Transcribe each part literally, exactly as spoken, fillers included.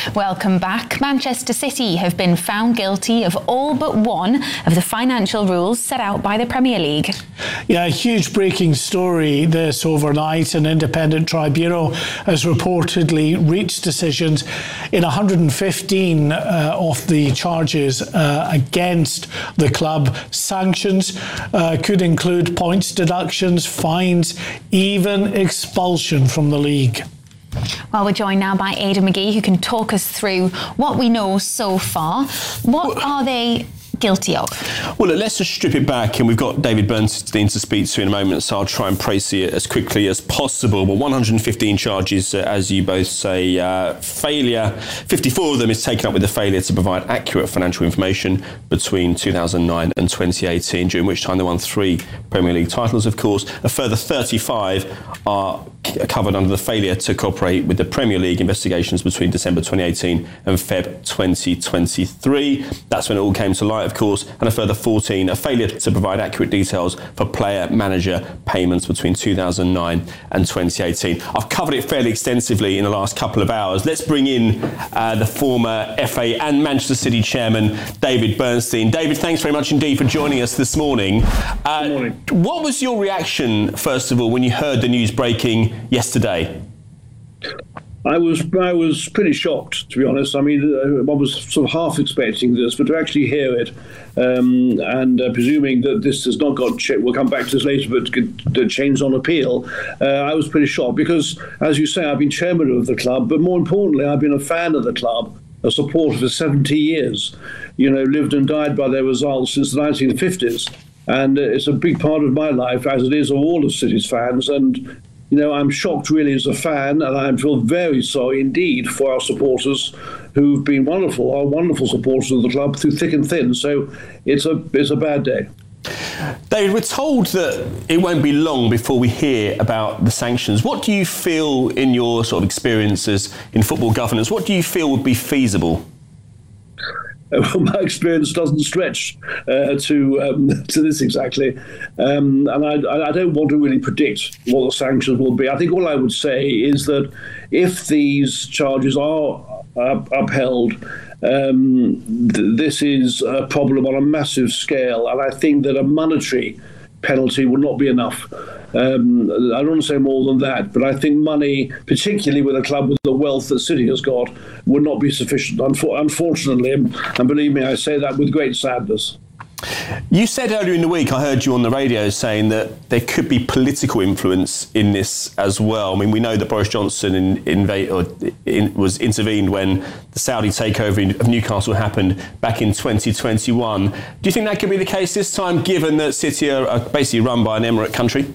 Welcome back. Manchester City have been found guilty of all but one of the financial rules set out by the Premier League. Yeah, a huge breaking story this overnight. An independent tribunal has reportedly reached decisions in one hundred fifteen uh, of the charges uh, against the club. Sanctions uh, could include points deductions, fines, even expulsion from the league. Well, we're joined now by Aidan McGee, who can talk us through what we know so far. What are they guilty of? Well, look, let's just strip it back, and we've got David Bernstein to speak to in a moment, so I'll try and praise it as quickly as possible. Well, one hundred fifteen charges, uh, as you both say. Uh, failure, fifty-four of them is taken up with the failure to provide accurate financial information between two thousand nine and twenty eighteen, during which time they won three Premier League titles, of course. A further thirty-five are covered under the failure to cooperate with the Premier League investigations between December twenty eighteen and February twenty twenty-three. That's when it all came to light, of course. And a further fourteen, a failure to provide accurate details for player-manager payments between two thousand nine and twenty eighteen. I've covered it fairly extensively in the last couple of hours. Let's bring in uh, the former F A and Manchester City chairman, David Bernstein. David, thanks very much indeed for joining us this morning. Uh, Good morning. What was your reaction, first of all, when you heard the news breaking yesterday? I was I was pretty shocked, to be honest. I mean, I was sort of half expecting this, but to actually hear it, um, and uh, presuming that this has not got, ch- we'll come back to this later, but get changed on appeal, uh, I was pretty shocked because, as you say, I've been chairman of the club, but more importantly, I've been a fan of the club, a supporter for seventy years. You know, lived and died by their results since the nineteen fifties. And uh, it's a big part of my life, as it is of all of City's fans. And you know, I'm shocked really as a fan, and I feel very sorry indeed for our supporters who've been wonderful, our wonderful supporters of the club through thick and thin. So it's a it's a bad day. David, we're told that it won't be long before we hear about the sanctions. What do you feel, in your sort of experiences in football governance, what do you feel would be feasible? Well, my experience doesn't stretch uh, to um, to this exactly, um, and I, I don't want to really predict what the sanctions will be. I think all I would say is that if these charges are up- upheld, um, th- this is a problem on a massive scale, and I think that a monetary penalty would not be enough. Um, I don't want to say more than that, but I think money, particularly with a club with the wealth that City has got, would not be sufficient, unfor- unfortunately. And, and believe me, I say that with great sadness. You said earlier in the week, I heard you on the radio saying that there could be political influence in this as well. I mean, we know that Boris Johnson in, invade, or in, was intervened when the Saudi takeover of Newcastle happened back in twenty twenty-one. Do you think that could be the case this time, given that City are, are basically run by an emirate country?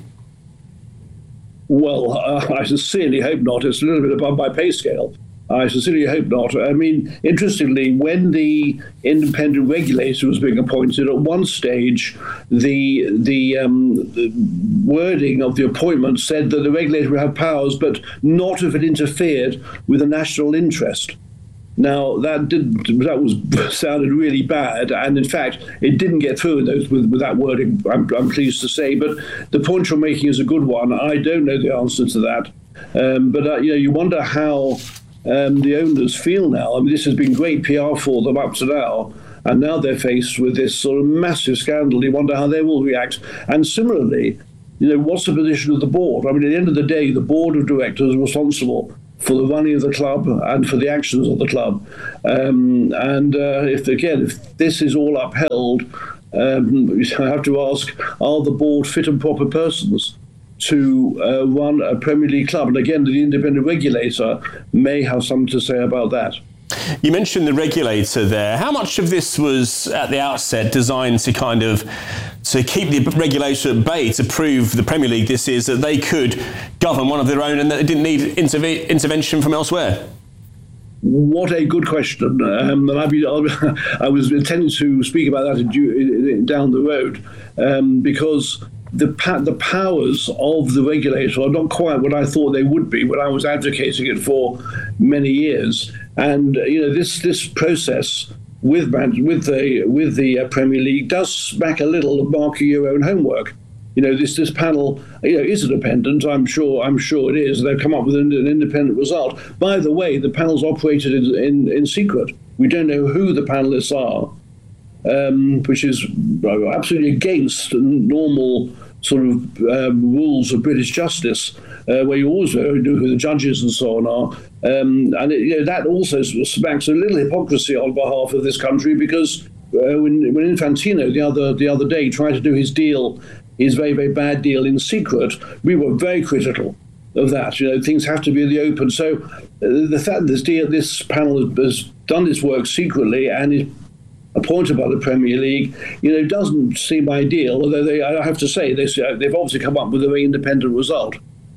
Well, uh, I sincerely hope not. It's a little bit above my pay scale. I sincerely hope not. I mean, interestingly, when the independent regulator was being appointed, at one stage, the the, um, the wording of the appointment said that the regulator would have powers, but not if it interfered with the national interest. Now, that did that was sounded really bad, and in fact, it didn't get through with, those, with, with that wording, I'm, I'm pleased to say. But the point you're making is a good one. I don't know the answer to that. Um, but, uh, you know, you wonder how um, the owners feel now. I mean, this has been great P R for them up to now, and now they're faced with this sort of massive scandal. You wonder how they will react. And similarly, you know, what's the position of the board? I mean, at the end of the day, the board of directors are responsible for the running of the club and for the actions of the club. Um, and uh, if, again, if this is all upheld, um, I have to ask, are the board fit and proper persons to uh, run a Premier League club? And again, the independent regulator may have something to say about that. You mentioned the regulator there. How much of this was at the outset designed to kind of to keep the regulator at bay, to prove the Premier League this is that they could govern one of their own and that it didn't need interve- intervention from elsewhere? What a good question. Um, and I've been, I was intending to speak about that down the road um, because the the powers of the regulator are not quite what I thought they would be when I was advocating it for many years. And you know, this this process with with the with the Premier League does smack a little of marking your own homework. you know, this this panel, you know, is independent. I'm sure. I'm sure it is. They've come up with an, an independent result. By the way, the panel's operated in, in, in secret. We don't know who the panelists are, um, which is absolutely against normal sort of um, rules of British justice, uh, where you always know who the judges and so on are. Um, and it, you know, that also smacks a little hypocrisy on behalf of this country, because uh, when, when Infantino the other the other day tried to do his deal, his very, very bad deal in secret, we were very critical of that. You know, things have to be in the open. So uh, the fact that this deal, this panel has, has done its work secretly and is appointed by the Premier League, you know, doesn't seem ideal, although they, I have to say, they, they've obviously come up with a very independent result.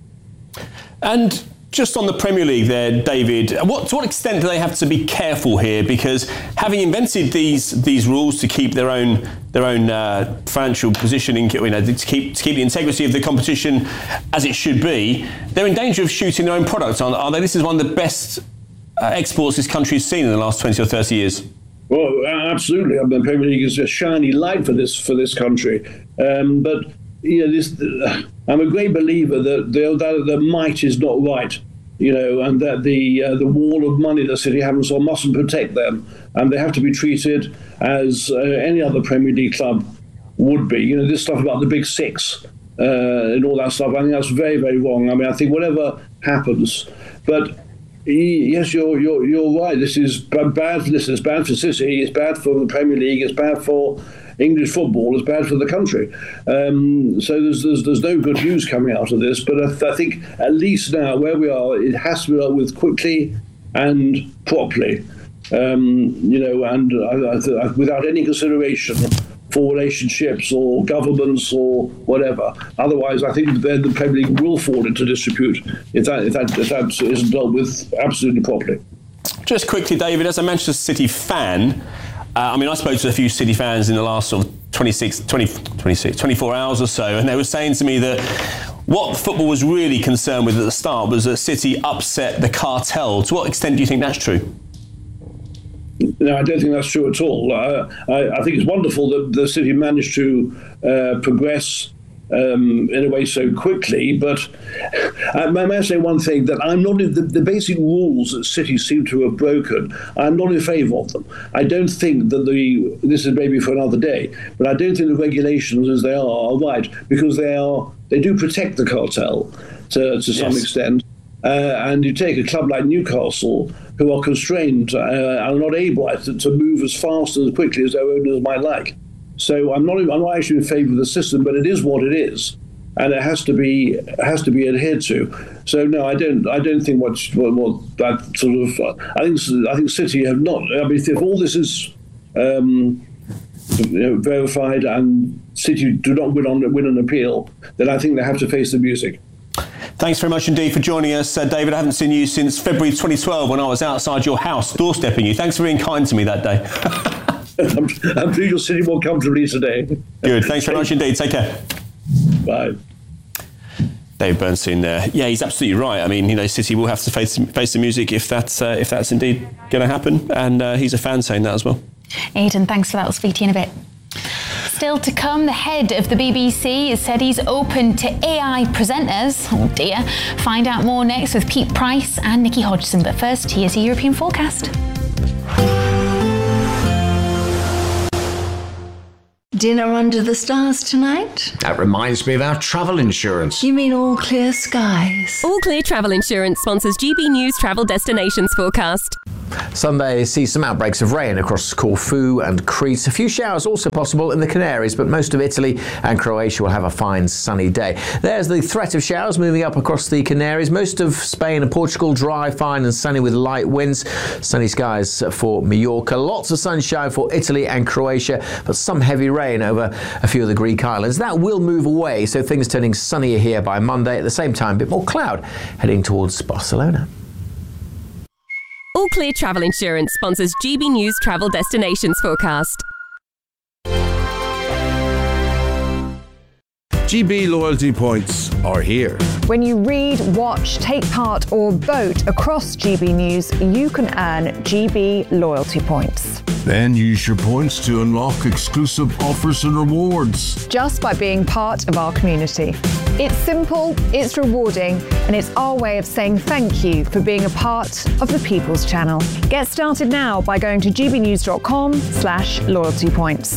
And just on the Premier League there, David, what, to what extent do they have to be careful here? Because having invented these these rules to keep their own their own uh, financial positioning, you know, to keep to keep the integrity of the competition as it should be, they're in danger of shooting their own product, aren't are they? This is one of the best uh, exports this country has seen in the last twenty or thirty years. Well, absolutely. I mean, the Premier League is a shiny light for this for this country. Um, but you know, this, uh, I'm a great believer that the, that the might is not right. You know, and that the uh, the wall of money that City have and so on mustn't protect them, and they have to be treated as uh, any other Premier League club would be. You know, this stuff about the Big Six uh, and all that stuff, I think that's very, very wrong. I mean, I think whatever happens, but. Yes, you're you're you're right. This is bad for this. It's bad for City. It's bad for the Premier League. It's bad for English football. It's bad for the country. Um, so there's, there's there's no good news coming out of this. But I, th- I think at least now where we are, it has to be dealt with quickly and properly. Um, you know, and I, I th- without any consideration for relationships or governments or whatever. Otherwise, I think then the Premier League will fall into disrepute if that, if that, if that isn't dealt with absolutely properly. Just quickly, David, as a Manchester City fan, uh, I mean, I spoke to a few City fans in the last sort of twenty-six, twenty, twenty-six, twenty-four hours or so, and they were saying to me that what football was really concerned with at the start was that City upset the cartel. To what extent do you think that's true? No, I don't think that's true at all. Uh, I, I think it's wonderful that the City managed to uh, progress um, in a way so quickly. But I may say one thing, that I'm not in the, the basic rules that City seem to have broken. I'm not in favour of them. I don't think that the this is maybe for another day, but I don't think the regulations as they are are right, because they are they do protect the cartel to, to some yes. extent. Uh, and you take a club like Newcastle, who are constrained uh, and are not able to, to move as fast and as quickly as their owners might like. So I'm not I'm not actually in favour of the system, but it is what it is, and it has to be has to be adhered to. So no, I don't I don't think what what, what that sort of I think I think City have not. I mean, if all this is um, you know, verified and City do not win on win an appeal, then I think they have to face the music. Thanks very much indeed for joining us, uh, David. I haven't seen you since February twenty twelve when I was outside your house doorstepping you. Thanks for being kind to me that day. I'm, I'm pleased you're sitting more comfortably today. Good. Thanks very much indeed. Take care. Bye. David Bernstein there. Yeah, he's absolutely right. I mean, you know, City will have to face, face the music if that's, uh, if that's indeed going to happen. And uh, he's a fan saying that as well. Aidan, thanks for that. We'll speak to you in a bit. Still to come, the head of the B B C has said he's open to A I presenters. Oh dear. Find out more next with Pete Price and Nikki Hodgson. But first, here's a European forecast. Dinner under the stars tonight? That reminds me of our travel insurance. You mean all clear skies? All Clear Travel Insurance sponsors G B News Travel Destinations forecast. Sunday sees some outbreaks of rain across Corfu and Crete. A few showers also possible in the Canaries, but most of Italy and Croatia will have a fine sunny day. There's the threat of showers moving up across the Canaries. Most of Spain and Portugal dry, fine and sunny with light winds. Sunny skies for Mallorca. Lots of sunshine for Italy and Croatia, but some heavy rain over a few of the Greek islands. That will move away, so things turning sunnier here by Monday. At the same time, a bit more cloud heading towards Barcelona. All Clear Travel Insurance sponsors G B News Travel Destinations forecast. G B loyalty points are here. When you read, watch, take part or vote across G B News, you can earn G B loyalty points. Then use your points to unlock exclusive offers and rewards. Just by being part of our community. It's simple, it's rewarding, and it's our way of saying thank you for being a part of the People's Channel. Get started now by going to gbnews.com slash loyalty points.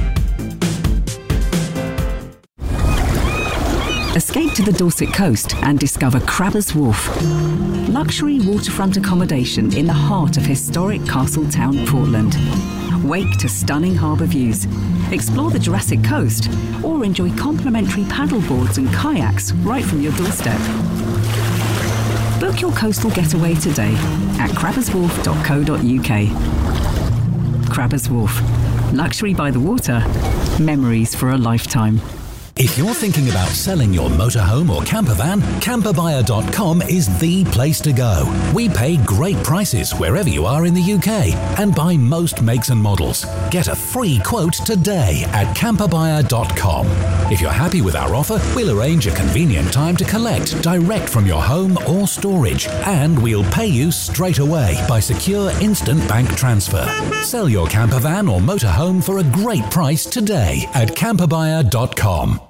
Escape to the Dorset coast and discover Crabbers Wharf. Luxury waterfront accommodation in the heart of historic Castletown, Portland. Wake to stunning harbour views. Explore the Jurassic Coast or enjoy complimentary paddleboards and kayaks right from your doorstep. Book your coastal getaway today at crabbers wharf dot co dot uk. Crabbers Wharf. Luxury by the water. Memories for a lifetime. If you're thinking about selling your motorhome or camper van, camper buyer dot com is the place to go. We pay great prices wherever you are in the U K and buy most makes and models. Get a free quote today at camper buyer dot com. If you're happy with our offer, we'll arrange a convenient time to collect direct from your home or storage, and we'll pay you straight away by secure instant bank transfer. Sell your camper van or motorhome for a great price today at camper buyer dot com.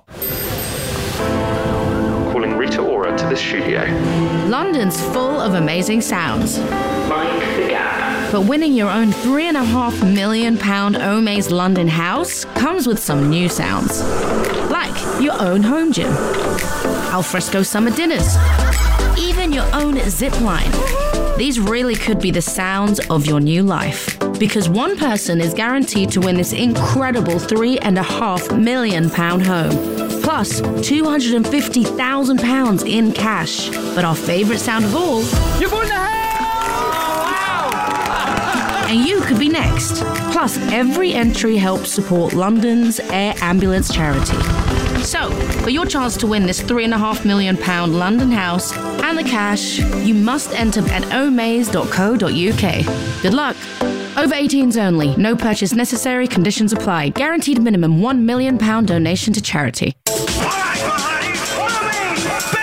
Calling Rita Ora to the studio. London's full of amazing sounds. Mind the gap. But winning your own three and a half million pound Omaze London house comes with some new sounds. Like your own home gym, alfresco summer dinners, even your own zip line. These really could be the sounds of your new life. Because one person is guaranteed to win this incredible three and a half million pound home. Plus two hundred fifty thousand pounds in cash. But our favourite sound of all, you've won the house! Wow! And you could be next. Plus, every entry helps support London's Air Ambulance charity. So, for your chance to win this three and a half million pound London house and the cash, you must enter at omaze dot co dot uk. Good luck. Over eighteens only. No purchase necessary. Conditions apply. Guaranteed minimum one million pound donation to charity.